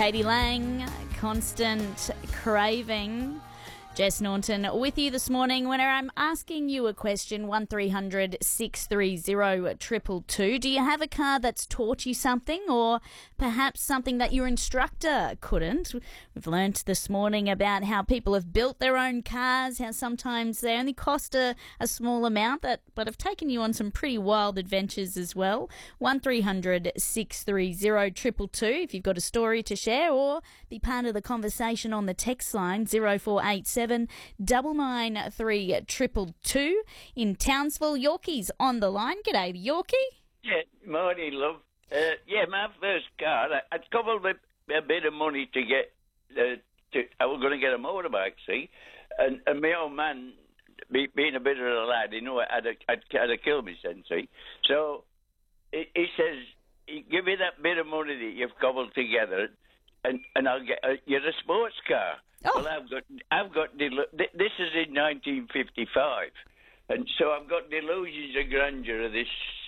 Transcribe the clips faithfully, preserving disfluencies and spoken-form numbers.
Katie Lang, Constant Craving. Jess Norton with you this morning when I'm asking you a question, one three hundred six three zero two two two. Do you have a car that's taught you something, or perhaps something that your instructor couldn't? We've learnt this morning about how people have built their own cars, how sometimes they only cost a, a small amount, that, but have taken you on some pretty wild adventures as well. one three hundred six three zero two two two if you've got a story to share, or be part of the conversation on the text line zero four eight seven double nine three triple two in Townsville. Yorkie's on the line. G'day, Yorkie. Yeah, morning, love. Uh, yeah, my first car, I, I'd cobbled a, a bit of money to get, uh, to, I was going to get a motorbike, see, and, and my old man, be, being a bit of a lad, he knew I'd, I'd, I'd have killed me, then, see. So he, he says, give me that bit of money that you've cobbled together, and, and I'll get a, you're a sports car. Oh. Well, I've got, I've got, this is in nineteen fifty-five, and so I've got delusions of grandeur of this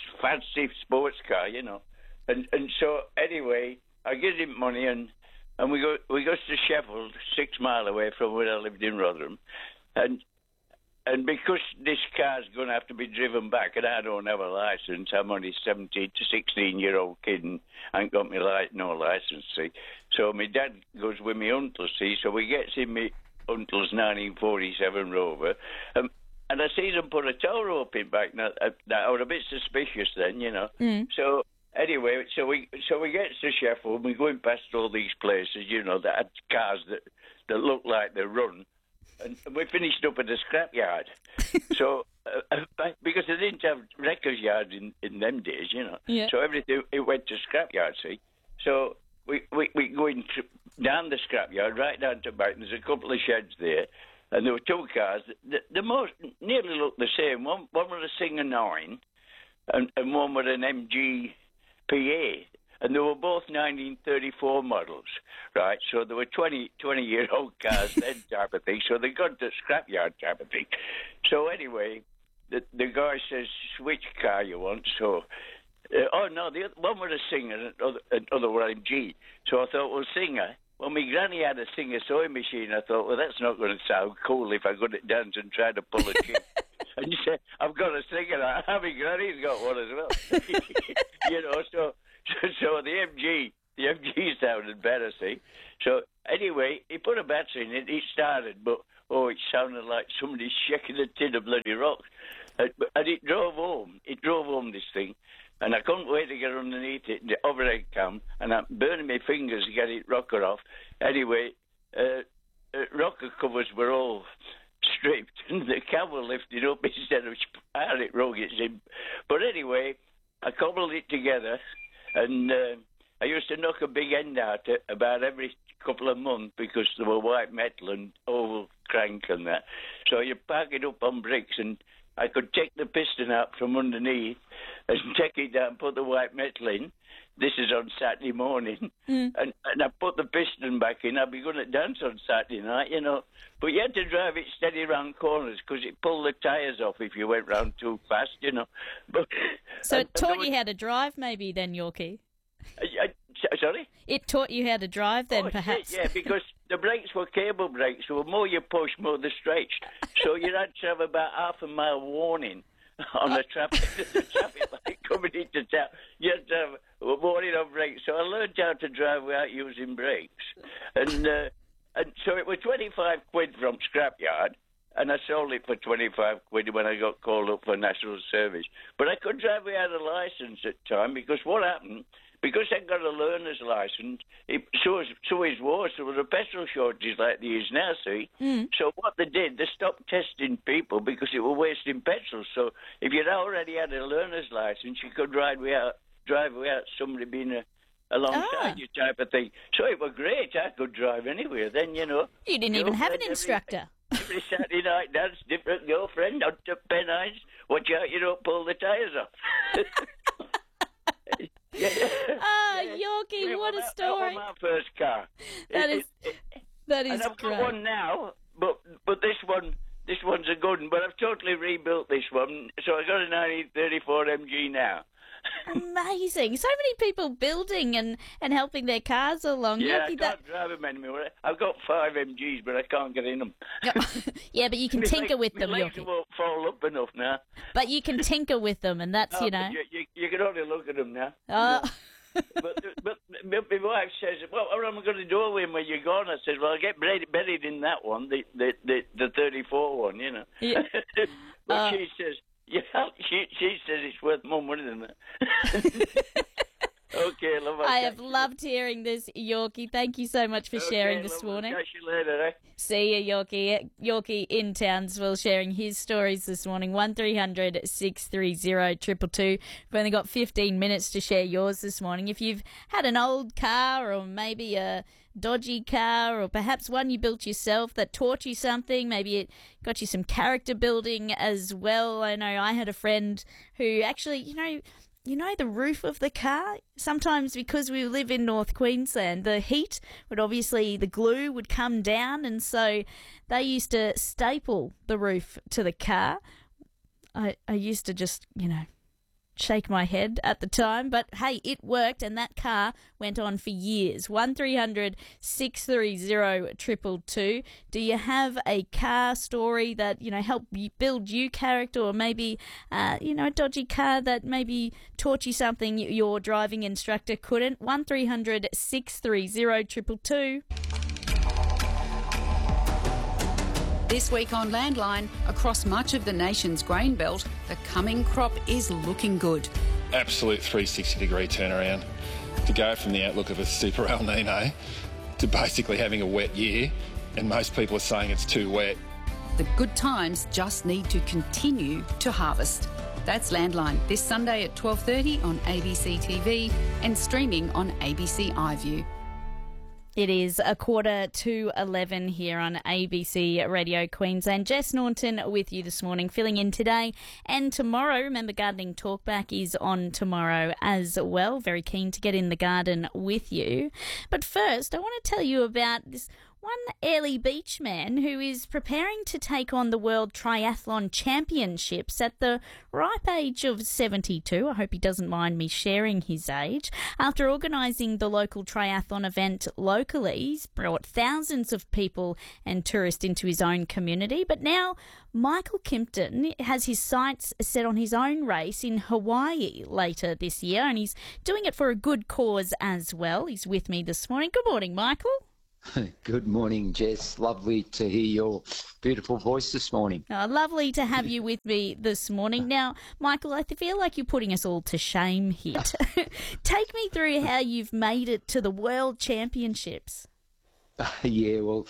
fancy sports car, you know, and and so anyway, I give him money, and and we go we go to Sheffield, six mile away from where I lived in Rotherham, and and because this car's going to have to be driven back, and I don't have a license, I'm only seventeen to sixteen year old kid, and I ain't got me li- no license, see. So my dad goes with me uncle, see, so we gets in me uncle's nineteen forty-seven Rover, um, and I see them put a tow rope in back. Now, uh, I was a bit suspicious then, you know. Mm. So anyway, so we so we get to Sheffield, we're going past all these places, you know, that had cars that, that look like they run, and we finished up at the scrapyard. So, uh, because they didn't have wreckers yards in, in them days, you know. Yeah. So everything, it went to scrapyard, see. So we, we, we go in to, down the scrapyard, right down to back, and there's a couple of sheds there, and there were two cars. The, the most nearly looked the same. One, one was a Singer nine, and, and one was an M G P A. And they were both nineteen thirty-four models, right? So they were twenty, twenty-year-old cars then type of thing. So they got the scrapyard type of thing. So anyway, the, the guy says, which car you want? So, uh, oh, no, the other, one was a Singer and another, another was M G. So I thought, well, Singer. Well, my granny had a Singer sewing machine. I thought, well, that's not going to sound cool if I go to dance and try to pull a chip. And you say, I've got a Singer. My granny's got one as well. You know, so... So the M G, the M G sounded better, see. So anyway, he put a battery in it, it started, but, oh, it sounded like somebody shaking a tin of bloody rocks. And, and it drove home, it drove home, this thing, and I couldn't wait to get underneath it, the overhead cam, and I'm burning my fingers to get it rocker off. Anyway, uh, uh, rocker covers were all stripped, and the cam was lifted up instead of how it rug it's in. But anyway, I cobbled it together. And uh, I used to knock a big end out about every couple of months because there were white metal and oval crank and that. So you park it up on bricks, and I could take the piston out from underneath and take it down, put the white metal in. This is on Saturday morning. Mm. And, and I put the piston back in. I'd be going to dance on Saturday night, you know. But you had to drive it steady round corners because it pulled the tyres off if you went round too fast, you know. But So it and, taught and you how to drive maybe then, Yorkie? I, I, sorry? It taught you how to drive then, oh, perhaps? Yeah, because the brakes were cable brakes, so the more you push, more they stretched. So you had to have about half a mile warning on the traffic, the traffic light coming into town. You had to have a warning on brakes. So I learned how to drive without using brakes. And uh, and so it was twenty-five quid from scrapyard, and I sold it for twenty-five quid when I got called up for national service. But I could drive without a licence at the time, because what happened, because I got a learner's licence, it, so, is, so is worse. There was a petrol shortage like there is now, see? Mm. So what they did, they stopped testing people because it was wasting petrol. So if you'd already had a learner's licence, you could ride without, drive without somebody being a, alongside ah. you type of thing. So it was great. I could drive anywhere. Then, you know... You didn't even have an instructor. Every, every Saturday night dance, different girlfriend, on to Pennines. Watch out you don't pull the tyres off. Yeah. Ah, yeah. Yorkie, yeah, what well, a story! That was my first car. That it, is, it, that is and I've great. got one now, but but this one, this one's a good one. But I've totally rebuilt this one, so I got a nineteen thirty-four M G now. Amazing. So many people building and, and helping their cars along. Yeah, I Yorkie, can't that... drive them anymore. I've got five M Gs, but I can't get in them. Yeah, but you can tinker with them, My legs Yorkie. won't fall up enough now. But you can tinker with them, and that's, Oh, you know. You, you, you can only look at them now. Oh. but, but but my wife says, well, what am I going to do with him when you're gone? I said, well, I'll get buried, buried in that one, the the, the, the thirty-four one, you know. Yeah. But uh, she says, yeah, she, she says it's worth more money than that. Okay, love. I have loved hearing this, Yorkie. Thank you so much for okay, sharing this love, morning. I'll catch you later, eh? See you, Yorkie. Yorkie in Townsville sharing his stories this morning. one three hundred six three zero two two two. We've only got fifteen minutes to share yours this morning. If you've had an old car or maybe a dodgy car or perhaps one you built yourself that taught you something, maybe it got you some character building as well. I know I had a friend who actually, you know, You know, the roof of the car, sometimes because we live in North Queensland, the heat would obviously, the glue would come down, and so they used to staple the roof to the car. I, I used to just, you know, shake my head at the time, but hey, it worked, and that car went on for years. one three hundred six three zero two two two. Do you have a car story that, you know, helped you build you character, or maybe, uh, you know, a dodgy car that maybe taught you something your driving instructor couldn't? one three hundred six three zero two two two. This week on Landline, across much of the nation's grain belt, the coming crop is looking good. Absolute three hundred sixty degree turnaround. To go from the outlook of a super El Nino to basically having a wet year, and most people are saying it's too wet. The good times just need to continue to harvest. That's Landline, this Sunday at twelve thirty on A B C T V and streaming on A B C iView. It is a quarter to eleven here on A B C Radio Queensland. Jess Naunton with you this morning, filling in today and tomorrow. Remember, Gardening Talkback is on tomorrow as well. Very keen to get in the garden with you. But first, I want to tell you about this one Airlie Beach man who is preparing to take on the World Triathlon Championships at the ripe age of seventy-two. I hope he doesn't mind me sharing his age. After organising the local triathlon event locally, he's brought thousands of people and tourists into his own community. But now Michael Kimpton has his sights set on his own race in Hawaii later this year, and he's doing it for a good cause as well. He's with me this morning. Good morning, Michael. Good morning, Jess. Lovely to hear your beautiful voice this morning. Oh, lovely to have you with me this morning. Now, Michael, I feel like you're putting us all to shame here. Take me through how you've made it to the World Championships. Uh, yeah, well,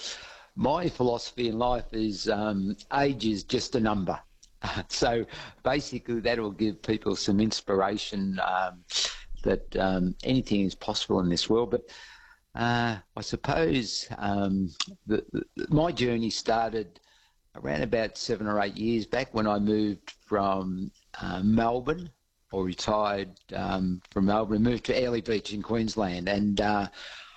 my philosophy in life is um, age is just a number. Uh, so basically that will give people some inspiration um, that um, anything is possible in this world. But Uh, I suppose um, the, the, my journey started around about seven or eight years back when I moved from uh, Melbourne, or retired um, from Melbourne, and moved to Airlie Beach in Queensland. And uh,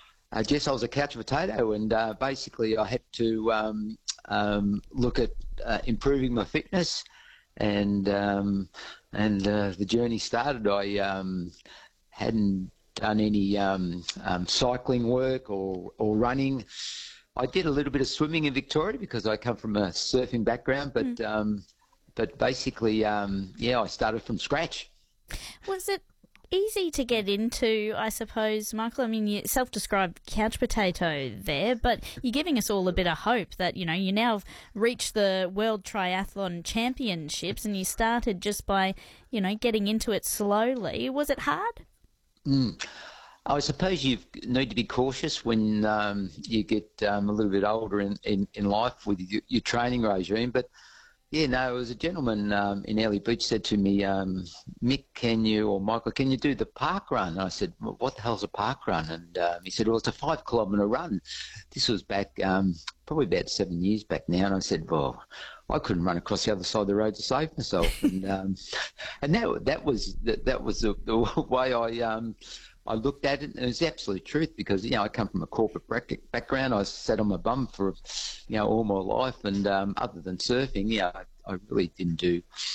I guess I was a couch potato, and uh, basically I had to um, um, look at uh, improving my fitness, and um, and uh, the journey started. I um, hadn't done any um, um, cycling work or, or running. I did a little bit of swimming in Victoria because I come from a surfing background, but mm. um, but basically, um, yeah, I started from scratch. Was it easy to get into, I suppose, Michael? I mean, you self-described couch potato there, but you're giving us all a bit of hope that, you know, you now have reached the World Triathlon Championships and you started just by, you know, getting into it slowly. Was it hard? Mm. I suppose you need to be cautious when um, you get um, a little bit older in, in, in life with your, your training regime. But, yeah, no, it was a gentleman um, in Airlie Beach said to me, um, Mick, can you, or Michael, can you do the park run? And I said, well, what the hell's a park run? And um, he said, well, it's a five-kilometre run. This was back um, probably about seven years back now. And I said, well, I couldn't run across the other side of the road to save myself, and um, and that that was that, that was the, the way I um, I looked at it, and it was the absolute truth because you know I come from a corporate background. I sat on my bum for you know all my life, and um, other than surfing, yeah, I, I really didn't do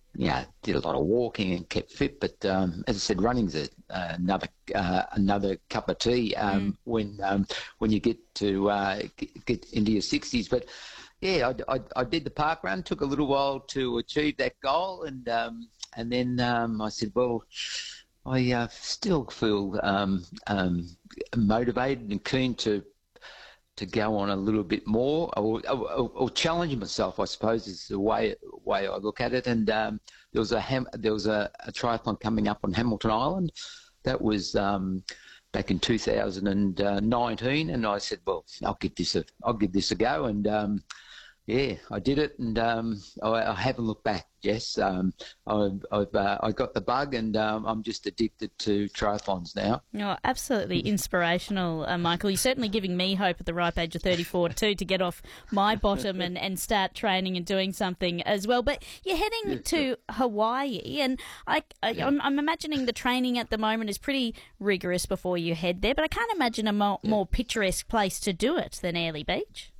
yeah, did a lot of walking and kept fit. But um, as I said, running's a, uh, another uh, another cup of tea um, mm. when um, when you get to uh, get into your sixties. But yeah, I, I, I did the park run. Took a little while to achieve that goal, and um, and then um, I said, well, I uh, still feel um, um, motivated and keen to. to go on a little bit more, or, or, or challenge myself, I suppose, is the way way I look at it. And um, there was a ham, there was a, a triathlon coming up on Hamilton Island. That was um, back in two thousand nineteen, and I said, "Well, I'll give this a I'll give this a go." And um, yeah, I did it, and um, I, I haven't looked back. Yes, um, I've, I've uh, I got the bug, and um, I'm just addicted to triathlons now. Oh, absolutely inspirational, uh, Michael. You're certainly giving me hope at the ripe age of thirty-four too to get off my bottom and, and start training and doing something as well. But you're heading yes, to sure. Hawaii, and I, I, yeah. I'm, I'm imagining the training at the moment is pretty rigorous before you head there. But I can't imagine a more, yeah. more picturesque place to do it than Airlie Beach.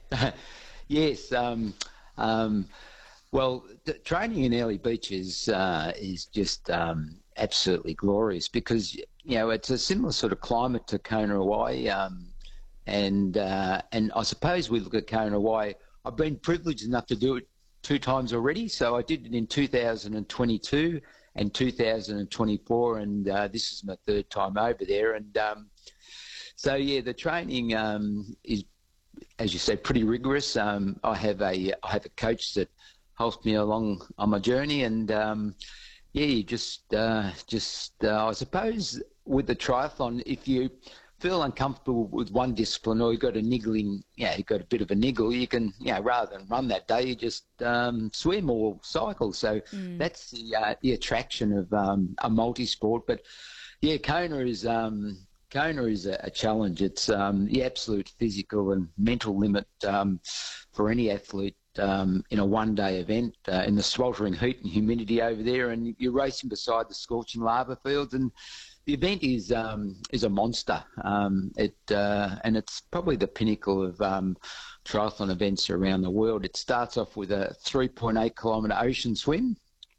Yes. Um, um, well, the training in Airlie Beach is, uh, is just um, absolutely glorious because, you know, it's a similar sort of climate to Kona, Hawaii. Um, and, uh, and I suppose we look at Kona, Hawaii. I've been privileged enough to do it two times already. So I did it in two thousand twenty-two and two thousand twenty-four, and uh, this is my third time over there. And um, so, yeah, the training um, is, as you say, pretty rigorous. Um, I have a I have a coach that helps me along on my journey, and um, yeah, you just uh, just uh, I suppose with the triathlon, if you feel uncomfortable with one discipline or you've got a niggling, yeah, you've got a bit of a niggle, you can, you know, rather than run that day, you just um, swim or cycle. So mm. that's the uh, the attraction of um, a multi-sport. But yeah, Kona is. Um, Kona is a, a challenge. It's um, the absolute physical and mental limit um, for any athlete um, in a one-day event uh, in the sweltering heat and humidity over there, and you're racing beside the scorching lava fields. And the event is um, is a monster. Um, it uh, and it's probably the pinnacle of um, triathlon events around the world. It starts off with a three point eight kilometre ocean swim.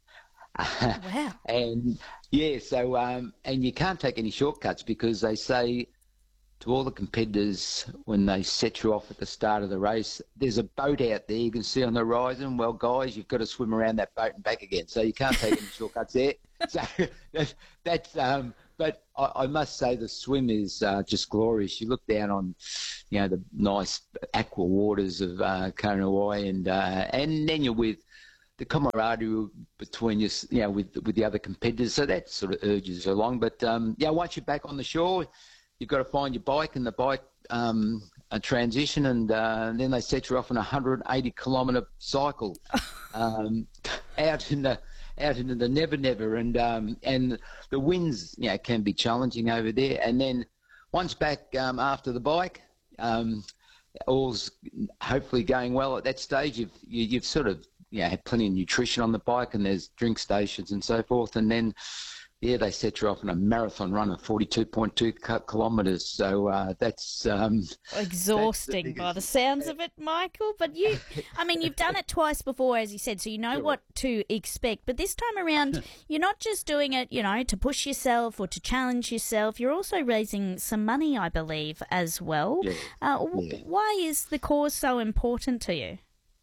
Wow. And yeah, so um, and you can't take any shortcuts because they say to all the competitors when they set you off at the start of the race, there's a boat out there you can see on the horizon. Well, guys, you've got to swim around that boat and back again. So you can't take any shortcuts there. So that's, that's um, but I, I must say the swim is uh, just glorious. You look down on, you know, the nice aqua waters of uh, Kona, Hawaii, and uh, and then you're with the camaraderie between you, you know, with with the other competitors, so that sort of urges you along. But um, yeah, once you're back on the shore, you've got to find your bike and the bike um, a transition, and, uh, and then they set you off on a one hundred eighty kilometre cycle um, out in the out into the Never Never, and um, and the winds, you know, can be challenging over there. And then once back um, after the bike, um, all's hopefully going well at that stage. You've you, you've sort of yeah, had plenty of nutrition on the bike, and there's drink stations and so forth. And then, yeah, they set you off on a marathon run of forty-two point two kilometres. So uh, that's um, exhausting that's the by the sounds of it, Michael. But you, I mean, you've done it twice before, as you said, so you know sure. what to expect. But this time around, you're not just doing it, you know, to push yourself or to challenge yourself. You're also raising some money, I believe, as well. Yeah. Uh, yeah. Why is the cause so important to you?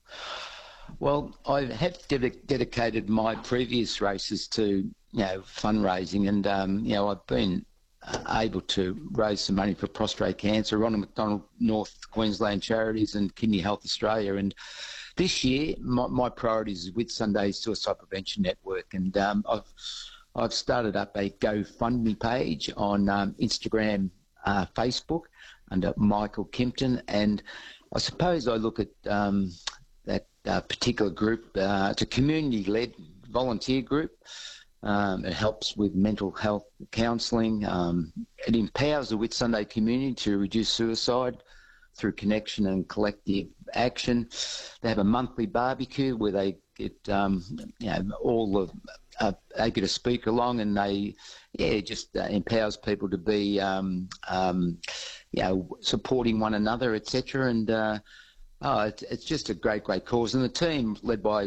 Well, I have ded- dedicated my previous races to, you know, fundraising, and, um, you know, I've been able to raise some money for prostate cancer, Ronald McDonald North Queensland Charities and Kidney Health Australia. And this year, my, my priorities is Whitsunday Suicide Prevention Network, and um, I've I've started up a GoFundMe page on um, Instagram, uh, Facebook, under Michael Kimpton, and I suppose I look at um, that uh, particular group. Uh, it's a community-led volunteer group. Um, it helps with mental health counselling. Um, it empowers the Whitsunday community to reduce suicide through connection and collective action. They have a monthly barbecue where they get, um, you know, all the uh, they get a speaker along, and they, yeah, it just uh, empowers people to be, um, um, you know, supporting one another, et cetera. And uh, oh, it's, it's just a great, great cause. And the team, led by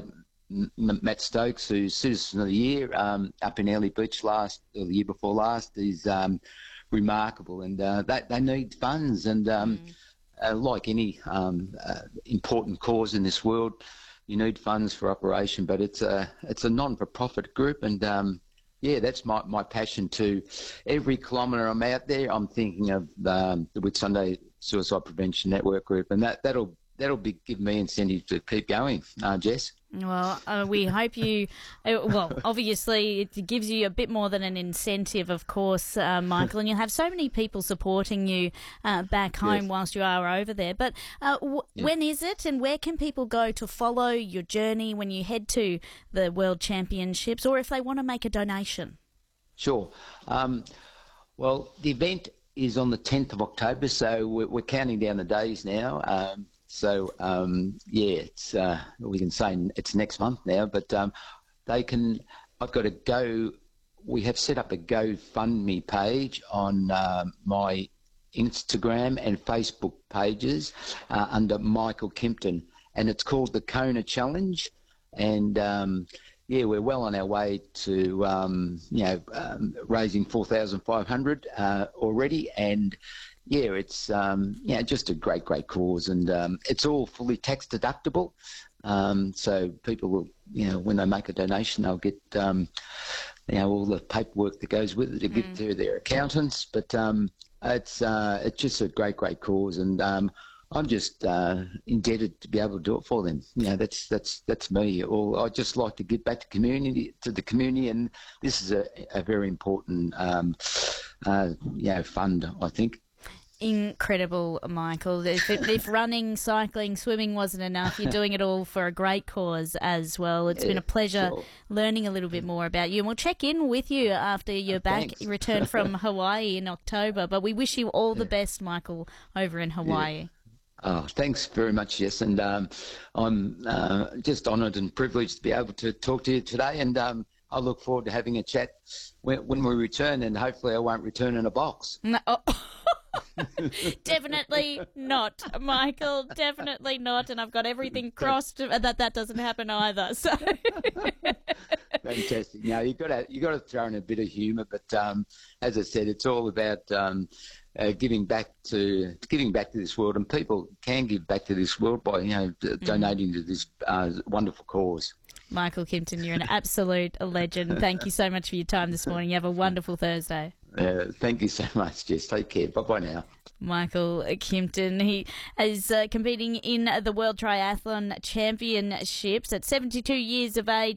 M- Matt Stokes, who's Citizen of the Year um, up in Airlie Beach last, or the year before last, is um, remarkable, and uh, they, they need funds, and um, mm. uh, like any um, uh, important cause in this world, you need funds for operation, but it's a it's a non-for-profit group, and um, yeah, that's my, my passion too. Every kilometre I'm out there, I'm thinking of um, the Whitsunday Suicide Prevention Network group, and that that'll that'll be give me incentive to keep going, uh, Jess. Well, uh, we hope you, uh, well, obviously it gives you a bit more than an incentive, of course, uh, Michael, and you'll have so many people supporting you uh, back home yes. whilst you are over there. But uh, w- yeah. when is it, and where can people go to follow your journey when you head to the World Championships, or if they want to make a donation? Sure. Um, well, the event is on the tenth of October, so we're, we're counting down the days now. Um, So, um, yeah, it's uh, we can say it's next month now, but um, they can, I've got to go, we have set up a GoFundMe page on uh, my Instagram and Facebook pages uh, under Michael Kimpton, and it's called the Kona Challenge, and um, yeah, we're well on our way to, um, you know, um, raising four thousand five hundred dollars uh, already, and yeah, it's um, yeah, just a great, great cause, and um, it's all fully tax deductible. Um, so people will, you know, when they make a donation, they'll get, um, you know, all the paperwork that goes with it to mm. give to their accountants. But um, it's uh, it's just a great, great cause, and um, I'm just uh, indebted to be able to do it for them. You know, that's that's that's me. Or I just like to give back to community to the community, and this is a, a very important, um, uh, you know, fund, I think. Incredible, Michael. If, if running, cycling, swimming wasn't enough, you're doing it all for a great cause as well. It's yeah, been a pleasure sure. learning a little bit more about you. And we'll check in with you after you're back, Thanks. return from Hawaii in October. But we wish you all the yeah. best, Michael, over in Hawaii. Yeah. Oh, thanks very much, Jess. And um, I'm uh, just honoured and privileged to be able to talk to you today. And um, I look forward to having a chat when, when we return. And hopefully I won't return in a box. No. Oh. Definitely not, Michael. Definitely not. And I've got everything crossed that that doesn't happen either. So fantastic. Now you got to you got to throw in a bit of humour, but um, as I said, it's all about um, uh, giving back to giving back to this world, and people can give back to this world by you know mm. donating to this uh, wonderful cause. Michael Kimpton, you're an absolute legend. Thank you so much for your time this morning. You have a wonderful Thursday. Uh, thank you so much, Jess. Take care. Bye-bye now. Michael Kimpton, he is uh, competing in the World Triathlon Championships at seventy-two years of age.